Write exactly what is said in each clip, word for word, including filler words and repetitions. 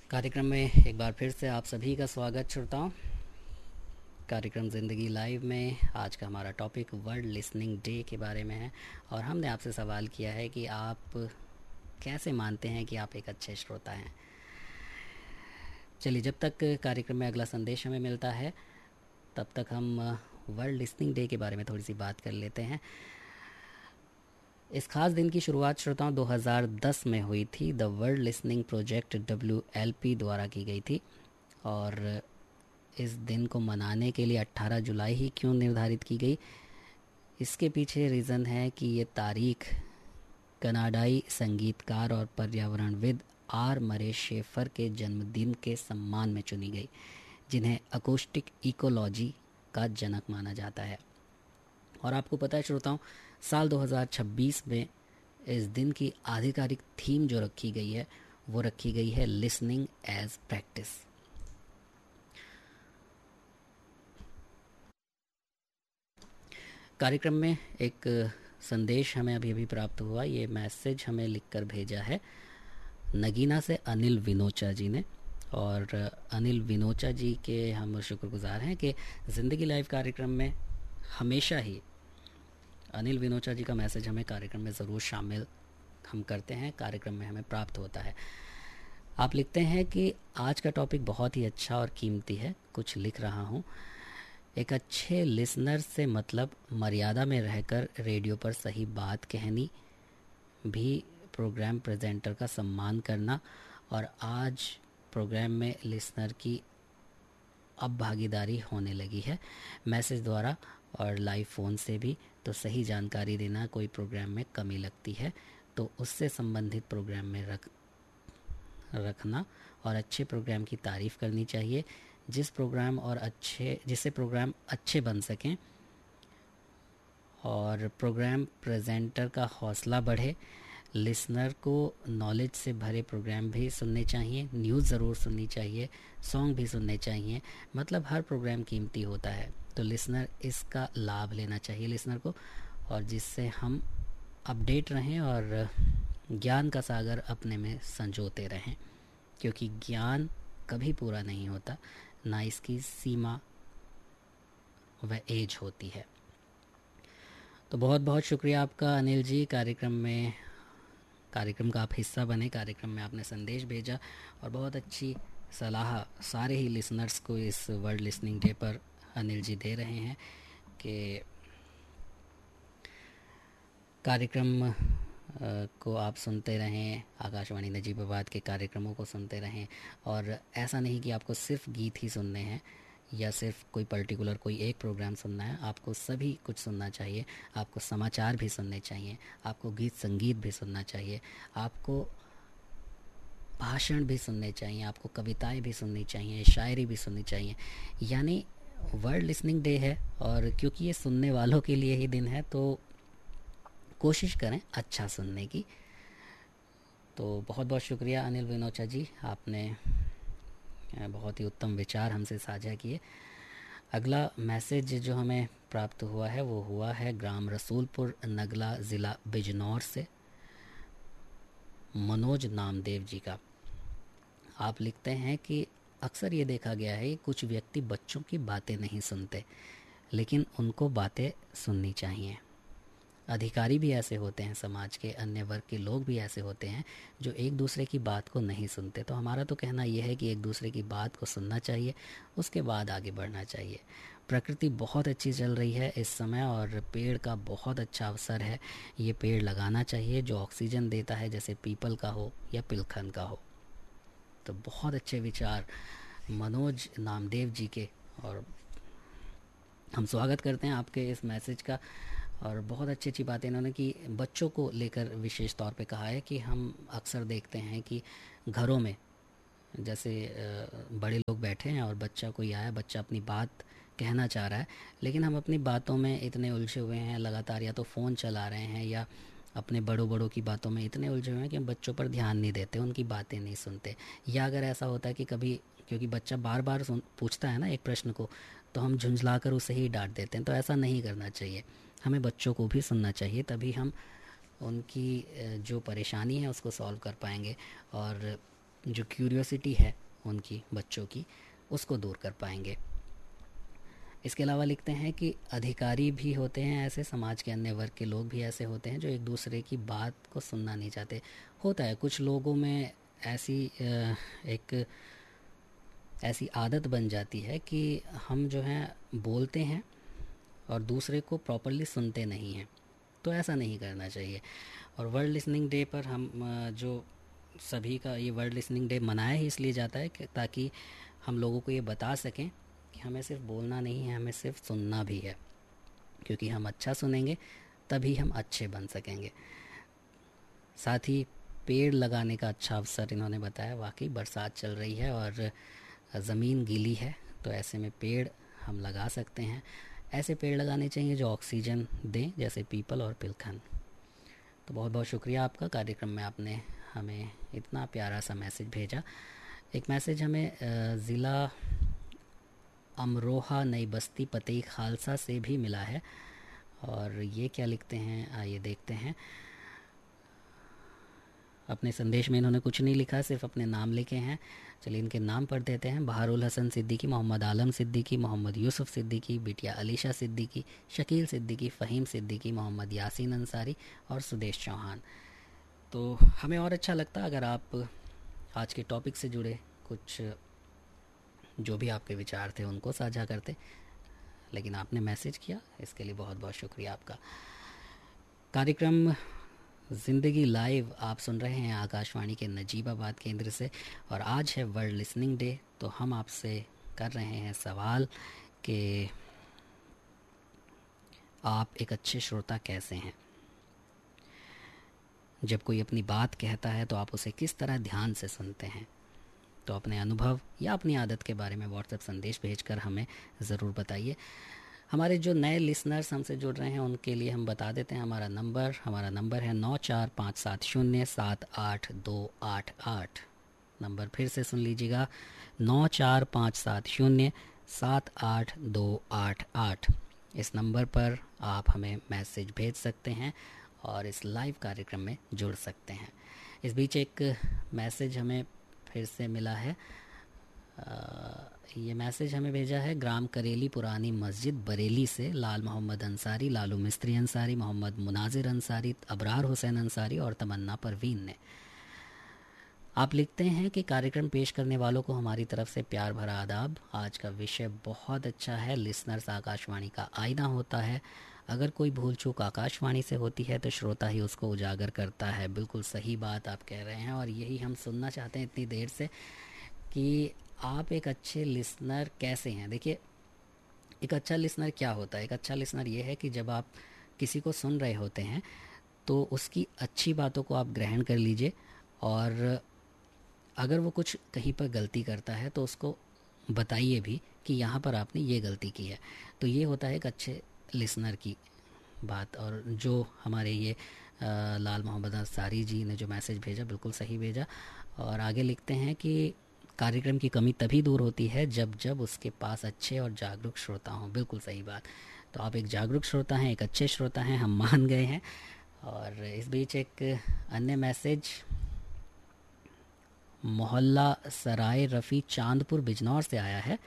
कार्यक्रम में एक बार फिर से आप सभी का स्वागत श्रोताओं। कार्यक्रम ज़िंदगी लाइव में आज का हमारा टॉपिक वर्ल्ड लिसनिंग डे के बारे में है और हमने आपसे सवाल किया है कि आप कैसे मानते हैं कि आप एक अच्छे श्रोता हैं। चलिए, जब तक कार्यक्रम में अगला संदेश हमें मिलता है तब तक हम वर्ल्ड लिसनिंग डे के बारे में थोड़ी सी बात कर लेते हैं। इस खास दिन की शुरुआत श्रोताओं दो हज़ार दस में हुई थी। The world listening project W L P द्वारा की गई थी और इस दिन को मनाने के लिए अठारह जुलाई ही क्यों निर्धारित की गई, इसके पीछे रीज़न है कि ये तारीख कनाडाई संगीतकार और पर्यावरणविद आर मरे शेफर के जन्मदिन के सम्मान में चुनी गई, जिन्हें अकोस्टिक इकोलॉजी का जनक माना जाता है। और आपको पता है श्रोताओं, साल दो हज़ार छब्बीस में इस दिन की आधिकारिक थीम जो रखी गई है वो रखी गई है लिसनिंग एज प्रैक्टिस। कार्यक्रम में एक संदेश हमें अभी अभी प्राप्त हुआ। ये मैसेज हमें लिखकर भेजा है नगीना से अनिल विनोचा जी ने। और अनिल विनोचा जी के हम शुक्रगुजार हैं कि ज़िंदगी लाइव कार्यक्रम में हमेशा ही अनिल विनोचा जी का मैसेज हमें कार्यक्रम में ज़रूर शामिल हम करते हैं, कार्यक्रम में हमें प्राप्त होता है। आप लिखते हैं कि आज का टॉपिक बहुत ही अच्छा और कीमती है। कुछ लिख रहा हूँ। एक अच्छे लिसनर से मतलब मर्यादा में रहकर रेडियो पर सही बात कहनी, भी प्रोग्राम प्रेजेंटर का सम्मान करना, और आज प्रोग्राम में लिसनर की अब भागीदारी होने लगी है मैसेज द्वारा और लाइव फ़ोन से भी। तो सही जानकारी देना कोई प्रोग्राम में कमी लगती है तो उससे संबंधित प्रोग्राम में रख रखना और अच्छे प्रोग्राम की तारीफ़ करनी चाहिए। जिस प्रोग्राम और अच्छे जिससे प्रोग्राम अच्छे बन सकें और प्रोग्राम प्रेजेंटर का हौसला बढ़े। लिसनर को नॉलेज से भरे प्रोग्राम भी सुनने चाहिए, न्यूज़ ज़रूर सुननी चाहिए, सॉन्ग भी सुनने चाहिए। मतलब हर प्रोग्राम कीमती होता है तो लिसनर इसका लाभ लेना चाहिए लिसनर को, और जिससे हम अपडेट रहें और ज्ञान का सागर अपने में संजोते रहें, क्योंकि ज्ञान कभी पूरा नहीं होता, ना इसकी सीमा व एज होती है। तो बहुत बहुत शुक्रिया आपका अनिल जी, कार्यक्रम में कार्यक्रम का आप हिस्सा बने, कार्यक्रम में आपने संदेश भेजा और बहुत अच्छी सलाह सारे ही लिसनर्स को इस वर्ल्ड लिसनिंग डे पर अनिल जी दे रहे हैं कि कार्यक्रम को आप सुनते रहें, आकाशवाणी नजीबाबाद के कार्यक्रमों को सुनते रहें। और ऐसा नहीं कि आपको सिर्फ गीत ही सुनने हैं या सिर्फ कोई पर्टिकुलर कोई एक प्रोग्राम सुनना है, आपको सभी कुछ सुनना चाहिए। आपको समाचार भी सुनने चाहिए, आपको गीत संगीत भी सुनना चाहिए, आपको भाषण भी सुनने चाहिए, आपको कविताएं भी सुननी चाहिए, शायरी भी सुननी चाहिए। यानी वर्ल्ड लिसनिंग डे है और क्योंकि ये सुनने वालों के लिए ही दिन है तो कोशिश करें अच्छा सुनने की। तो बहुत बहुत शुक्रिया अनिल विनोचा जी, आपने बहुत ही उत्तम विचार हमसे साझा किए। अगला मैसेज जो हमें प्राप्त हुआ है वो हुआ है ग्राम रसूलपुर, नगला, ज़िला बिजनौर से मनोज नामदेव जी का। आप लिखते हैं कि अक्सर ये देखा गया है कि कुछ व्यक्ति बच्चों की बातें नहीं सुनते, लेकिन उनको बातें सुननी चाहिए। अधिकारी भी ऐसे होते हैं, समाज के अन्य वर्ग के लोग भी ऐसे होते हैं जो एक दूसरे की बात को नहीं सुनते। तो हमारा तो कहना यह है कि एक दूसरे की बात को सुनना चाहिए, उसके बाद आगे बढ़ना चाहिए। प्रकृति बहुत अच्छी चल रही है इस समय और पेड़ का बहुत अच्छा अवसर है। ये पेड़ लगाना चाहिए जो ऑक्सीजन देता है, जैसे पीपल का हो या पिलखन का हो। तो बहुत अच्छे विचार मनोज नामदेव जी के, और हम स्वागत करते हैं आपके इस मैसेज का। और बहुत अच्छी अच्छी बातें इन्होंने की, बच्चों को लेकर विशेष तौर पे कहा है कि हम अक्सर देखते हैं कि घरों में जैसे बड़े लोग बैठे हैं और बच्चा कोई आया, बच्चा अपनी बात कहना चाह रहा है, लेकिन हम अपनी बातों में इतने उलझे हुए हैं, लगातार या तो फ़ोन चला रहे हैं या अपने बड़ों बड़ों की बातों में इतने उलझे हुए हैं कि हम बच्चों पर ध्यान नहीं देते, उनकी बातें नहीं सुनते। या अगर ऐसा होता है कि कभी, क्योंकि बच्चा बार बार सुन पूछता है ना एक प्रश्न को, तो हम झुंझला कर उसे ही डांट देते हैं। तो ऐसा नहीं करना चाहिए, हमें बच्चों को भी सुनना चाहिए, तभी हम उनकी जो परेशानी है उसको सॉल्व कर पाएंगे। और जो क्यूरियोसिटी है उनकी बच्चों की, उसको दूर कर पाएंगे। इसके अलावा लिखते हैं कि अधिकारी भी होते हैं ऐसे, समाज के अन्य वर्ग के लोग भी ऐसे होते हैं जो एक दूसरे की बात को सुनना नहीं चाहते। होता है कुछ लोगों में ऐसी एक ऐसी आदत बन जाती है कि हम जो है बोलते हैं और दूसरे को प्रॉपरली सुनते नहीं हैं। तो ऐसा नहीं करना चाहिए। और वर्ल्ड लिसनिंग डे पर हम जो सभी का ये वर्ल्ड लिसनिंग डे मनाया ही इसलिए जाता है कि ताकि हम लोगों को ये बता सकें कि हमें सिर्फ बोलना नहीं है, हमें सिर्फ सुनना भी है। क्योंकि हम अच्छा सुनेंगे तभी हम अच्छे बन सकेंगे। साथ ही पेड़ लगाने का अच्छा अवसर इन्होंने बताया। वाकई बरसात चल रही है और ज़मीन गीली है, तो ऐसे में पेड़ हम लगा सकते हैं। ऐसे पेड़ लगाने चाहिए जो ऑक्सीजन दें, जैसे पीपल और पिलखन। तो बहुत बहुत शुक्रिया आपका, कार्यक्रम में आपने हमें इतना प्यारा सा मैसेज भेजा। एक मैसेज हमें ज़िला अमरोहा नई बस्ती पतई खालसा से भी मिला है। और ये क्या लिखते हैं, आइए देखते हैं। अपने संदेश में इन्होंने कुछ नहीं लिखा, सिर्फ अपने नाम लिखे हैं। चलिए इनके नाम पढ़ देते हैं। बहारुल हसन सिद्दीकी, मोहम्मद आलम सिद्दीकी, मोहम्मद यूसुफ सिद्दीकी, बिटिया अलीशा सिद्दीकी, शकील सिद्दीकी, फ़हीम सिद्दीकी, मोहम्मद यासीन अंसारी और सुदेश चौहान। तो हमें और अच्छा लगता अगर आप आज के टॉपिक से जुड़े कुछ जो भी आपके विचार थे उनको साझा करते, लेकिन आपने मैसेज किया, इसके लिए बहुत बहुत शुक्रिया आपका। कार्यक्रम ज़िंदगी लाइव आप सुन रहे हैं आकाशवाणी के नजीबाबाद केंद्र से, और आज है वर्ल्ड लिसनिंग डे। तो हम आपसे कर रहे हैं सवाल कि आप एक अच्छे श्रोता कैसे हैं। जब कोई अपनी बात कहता है तो आप उसे किस तरह ध्यान से सुनते हैं। तो अपने अनुभव या अपनी आदत के बारे में व्हाट्सएप संदेश भेजकर हमें ज़रूर बताइए। हमारे जो नए लिसनर्स हमसे जुड़ रहे हैं उनके लिए हम बता देते हैं हमारा नंबर हमारा नंबर है नौ चार पाँच सात शून्य सात आठ दो आठ आठ। नंबर फिर से सुन लीजिएगा, नौ चार पाँच सात शून्य सात आठ दो आठ आठ। इस नंबर पर आप हमें मैसेज भेज सकते हैं और इस लाइव कार्यक्रम में जुड़ सकते हैं। इस बीच एक मैसेज हमें फिर से मिला है। आ, ये मैसेज हमें भेजा है ग्राम करेली पुरानी मस्जिद बरेली से लाल मोहम्मद अंसारी, लालू मिस्त्री अंसारी, मोहम्मद मुनाजिर अंसारी, अबरार हुसैन अंसारी और तमन्ना परवीन ने। आप लिखते हैं कि कार्यक्रम पेश करने वालों को हमारी तरफ से प्यार भरा आदाब। आज का विषय बहुत अच्छा है। लिसनर्स आकाशवाणी का आईना होता है। अगर कोई भूल चूक आकाशवाणी से होती है तो श्रोता ही उसको उजागर करता है। बिल्कुल सही बात आप कह रहे हैं और यही हम सुनना चाहते हैं इतनी देर से कि आप एक अच्छे लिसनर कैसे हैं। देखिए, एक अच्छा लिसनर क्या होता है। एक अच्छा लिसनर ये है कि जब आप किसी को सुन रहे होते हैं तो उसकी अच्छी बातों को आप ग्रहण कर लीजिए, और अगर वो कुछ कहीं पर गलती करता है तो उसको बताइए भी कि यहाँ पर आपने ये गलती की है। तो ये होता है एक अच्छे लिसनर की बात। और जो हमारे ये आ, लाल मोहम्मद अंसारी जी ने जो मैसेज भेजा बिल्कुल सही भेजा। और आगे लिखते हैं कि कार्यक्रम की कमी तभी दूर होती है जब जब उसके पास अच्छे और जागरूक श्रोता हों। बिल्कुल सही बात। तो आप एक जागरूक श्रोता हैं, एक अच्छे श्रोता हैं, हम मान गए हैं। और इस बीच एक अन्य मैसेज मोहल्ला सराय रफ़ी चांदपुर बिजनौर से आया है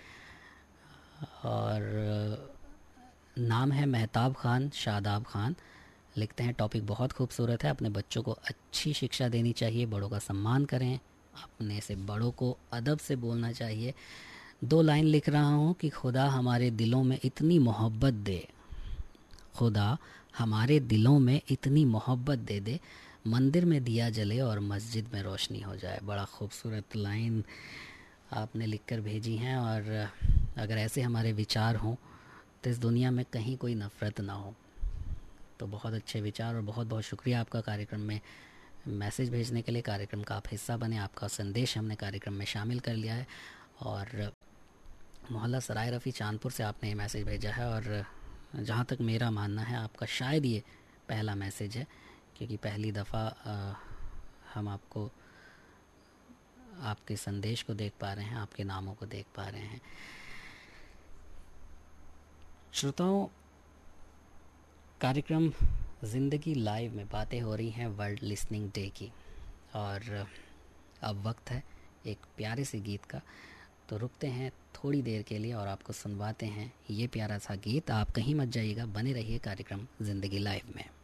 और नाम है मेहताब खान शादाब खान। लिखते हैं टॉपिक बहुत खूबसूरत है। अपने बच्चों को अच्छी शिक्षा देनी चाहिए, बड़ों का सम्मान करें, अपने से बड़ों को अदब से बोलना चाहिए। दो लाइन लिख रहा हूँ कि खुदा हमारे दिलों में इतनी मोहब्बत दे, खुदा हमारे दिलों में इतनी मोहब्बत दे दे, मंदिर में दिया जले और मस्जिद में रोशनी हो जाए। बड़ा खूबसूरत लाइन आपने लिखकर भेजी हैं। और अगर ऐसे हमारे विचार हों तो इस दुनिया में कहीं कोई नफ़रत ना हो। तो बहुत अच्छे विचार और बहुत बहुत शुक्रिया आपका कार्यक्रम में मैसेज भेजने के लिए। कार्यक्रम का आप हिस्सा बने, आपका संदेश हमने कार्यक्रम में शामिल कर लिया है। और मोहल्ला सराय रफ़ी चांदपुर से आपने ये मैसेज भेजा है और जहाँ तक मेरा मानना है आपका शायद ये पहला मैसेज है, क्योंकि पहली दफ़ा हम आपको आपके संदेश को देख पा रहे हैं, आपके नामों को देख पा रहे हैं। श्रोताओं, कार्यक्रम ज़िंदगी लाइव में बातें हो रही हैं वर्ल्ड लिसनिंग डे की, और अब वक्त है एक प्यारे से गीत का। तो रुकते हैं थोड़ी देर के लिए और आपको सुनवाते हैं ये प्यारा सा गीत। आप कहीं मत जाइएगा, बने रहिए कार्यक्रम ज़िंदगी लाइव में।